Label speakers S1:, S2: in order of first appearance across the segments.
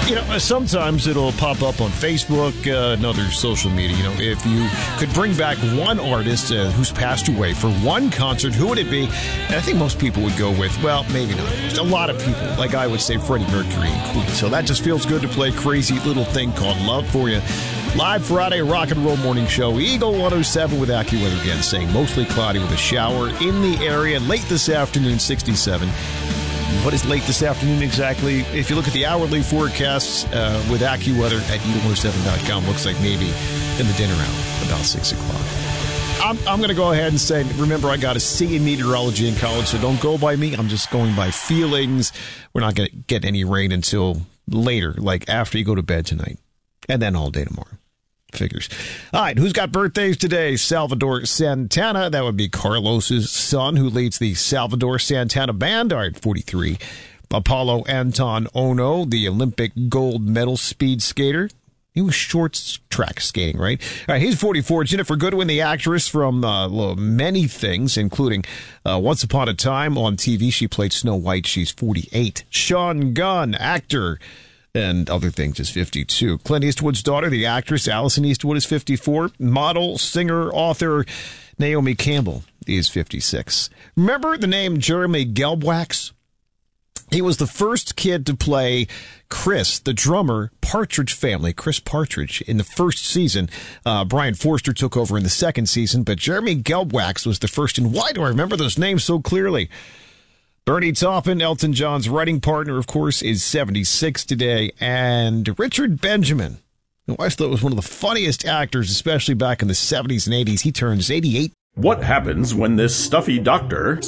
S1: Sometimes it'll pop up on Facebook and other social media. If you could bring back one artist who's passed away for one concert, who would it be? And I think most people would go with, well, maybe not. Just a lot of people. Like I would say Freddie Mercury and Queen. So that just feels good to play Crazy Little Thing Called Love for you. Live Friday rock and roll morning show. Eagle 107 with AccuWeather again, saying mostly cloudy with a shower in the area. Late this afternoon, 67. What is late this afternoon exactly? If you look at the hourly forecasts with AccuWeather at eagle107.com, looks like maybe in the dinner hour, about 6 o'clock. I'm going to go ahead and say, remember, I got a C in meteorology in college, so don't go by me. I'm just going by feelings. We're not going to get any rain until later, like after you go to bed tonight, and then all day tomorrow. Figures. All right, who's got birthdays today? Salvador Santana. That would be Carlos's son, who leads the Salvador Santana Band. All right, 43. Apollo Anton Ono, the Olympic gold medal speed skater. He was short track skating, right? All right, he's 44. Jennifer Goodwin, the actress from many things, including Once Upon a Time on TV. She played Snow White. She's 48. Sean Gunn, actor, and other things, is 52. Clint Eastwood's daughter, the actress Allison Eastwood, is 54. Model, singer, author Naomi Campbell is 56. Remember the name Jeremy Gelbwax? He was the first kid to play Chris, the drummer, Partridge Family, Chris Partridge, in the first season. Brian Forster took over in the second season, but Jeremy Gelbwax was the first. And why do I remember those names so clearly? Bernie Taupin, Elton John's writing partner, of course, is 76 today. And Richard Benjamin, who I thought was one of the funniest actors, especially back in the 70s and 80s. He turns 88.
S2: What happens when this stuffy doctor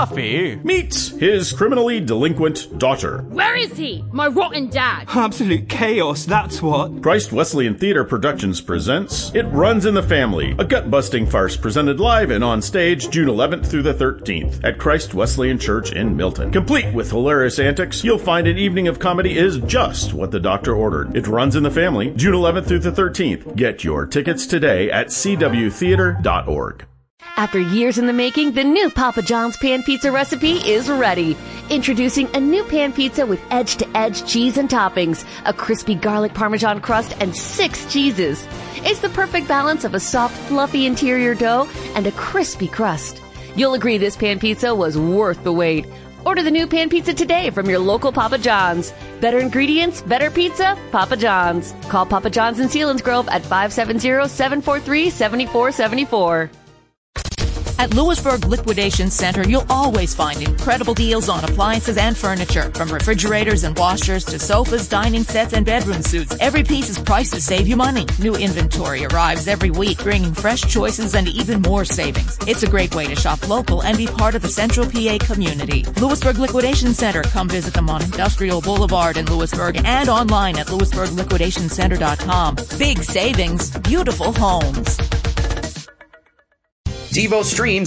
S2: meets his criminally delinquent daughter?
S3: Where is he? My rotten dad.
S4: Absolute chaos, that's what.
S2: Christ Wesleyan Theater Productions presents It Runs in the Family, a gut-busting farce presented live and on stage June 11th through the 13th at Christ Wesleyan Church in Milton. Complete with hilarious antics, you'll find an evening of comedy is just what the doctor ordered. It Runs in the Family, June 11th through the 13th. Get your tickets today at cwtheater.org.
S5: After years in the making, the new Papa John's Pan Pizza recipe is ready. Introducing a new pan pizza with edge-to-edge cheese and toppings, a crispy garlic parmesan crust, and 6 cheeses. It's the perfect balance of a soft, fluffy interior dough and a crispy crust. You'll agree this pan pizza was worth the wait. Order the new pan pizza today from your local Papa John's. Better ingredients, better pizza, Papa John's. Call Papa John's in Selinsgrove at 570-743-7474.
S6: At Lewisburg Liquidation Center, you'll always find incredible deals on appliances and furniture. From refrigerators and washers to sofas, dining sets, and bedroom suites, every piece is priced to save you money. New inventory arrives every week, bringing fresh choices and even more savings. It's a great way to shop local and be part of the Central PA community. Lewisburg Liquidation Center. Come visit them on Industrial Boulevard in Lewisburg and online at lewisburgliquidationcenter.com. Big savings, beautiful homes.
S7: TiVo Stream